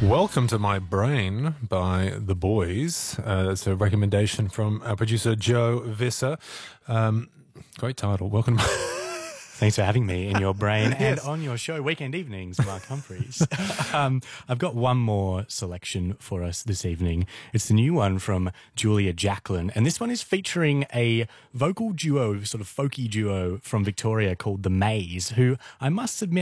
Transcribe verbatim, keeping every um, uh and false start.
Welcome to My Brain by The Boys. Uh, it's a recommendation from our producer, Joe Visser. Um, great title. Welcome to my... Thanks for having me in your brain and Yes. on your show, Weekend Evenings, Mark Humphreys. um, I've got one more selection for us this evening. It's the new one from Julia Jacklin, and this one is featuring a vocal duo, sort of folky duo from Victoria called The Maze, who I must admit